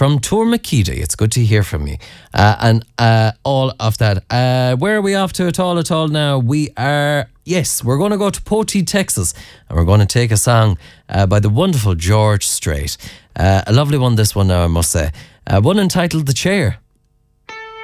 from Tourmakeda. It's good to hear from you. And all of that. Where are we off to at all now? We are, yes, we're going to go to Poteet, Texas, and we're going to take a song by the wonderful George Strait. A lovely one, this one now, I must say. One entitled The Chair.